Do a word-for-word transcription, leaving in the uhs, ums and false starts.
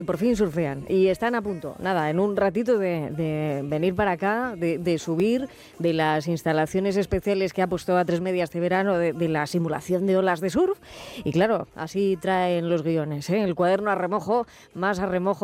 Por fin surfean y están a punto, nada, en un ratito de, de venir para acá, de, de subir de las instalaciones especiales que ha puesto A tres Media este verano, de, de la simulación de olas de surf. Y claro, así traen los guiones, ¿eh? El cuaderno a remojo, más a remojo